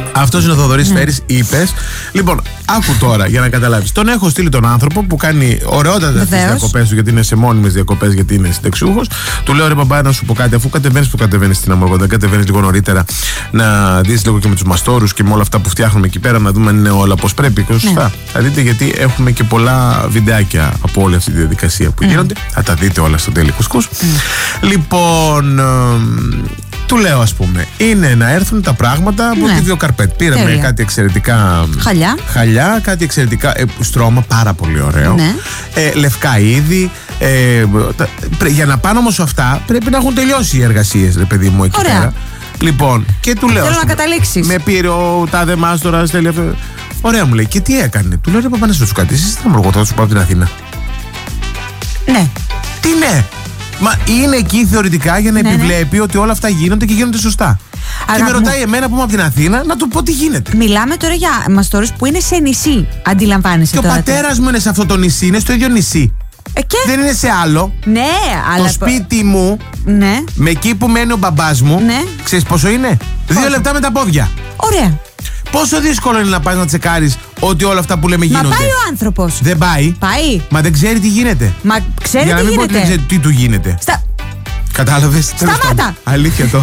Αυτός είναι ο Θοδωρής Φέρης, είπες. Λοιπόν, άκου τώρα για να καταλάβεις. Τον έχω στείλει τον άνθρωπο που κάνει ωραιότατα τις διακοπές του, γιατί είναι σε μόνιμες διακοπές, γιατί είναι συνταξιούχος. Του λέω: ρε μπαμπά, να σου πω κάτι, αφού κατεβαίνεις που κατεβαίνεις στην Αμοργό, δεν κατεβαίνεις λίγο νωρίτερα να δεις λίγο και με τους μαστόρους και με όλα αυτά που φτιάχνουμε εκεί πέρα, να δούμε αν είναι όλα πώς πρέπει και σωστά. Θα δείτε, γιατί έχουμε και πολλά βιντεάκια από όλη αυτή τη διαδικασία που γίνονται. Θα τα δείτε όλα στο Daily Couscous. Λοιπόν. Του λέω, ας πούμε, είναι να έρθουν τα πράγματα από τη Βιοκαρπέτ. Πήραμε κάτι εξαιρετικά χαλιά, κάτι εξαιρετικά στρώμα, πάρα πολύ ωραίο. Λευκά είδη. Για να πάνε όμως αυτά πρέπει να έχουν τελειώσει οι εργασίες, ρε παιδί μου, εκεί πέρα. Λοιπόν, και του λέω. Θέλω να καταλήξεις. Με πήρε ο τάδε μάστορας, τέλει αυτό. Ωραία, μου λέει, και τι έκανε. Του λέω: ρε παπά, να σου κάτι, εσύ θα μου θα σου πάω από την Αθήνα. Ναι. Τι ναι. Μα είναι εκεί θεωρητικά για να επιβλέπει ότι όλα αυτά γίνονται και γίνονται σωστά. Και με ρωτάει εμένα που είμαι από την Αθήνα να του πω τι γίνεται. Μιλάμε τώρα για μαστόρους που είναι σε νησί. Αντιλαμβάνεσαι τώρα. Και ο πατέρας μου είναι σε αυτό το νησί, είναι στο ίδιο νησί. Δεν είναι σε άλλο. Ναι, αλλά. Το σπίτι μου, με εκεί που μένει ο μπαμπάς μου, ξέρεις πόσο είναι? 2 λεπτά με τα πόδια. Ωραία. Πόσο δύσκολο είναι να πας να τσεκάρεις ότι όλα αυτά που λέμε γίνονται? Μα πάει ο άνθρωπος. Δεν πάει. Πάει. Μα δεν ξέρει τι γίνεται. Μα ξέρει τι γίνεται. Για να μην πω ότι δεν ξέρει τι του γίνεται. Κατάλαβες? Σταμάτα. Αλήθεια το.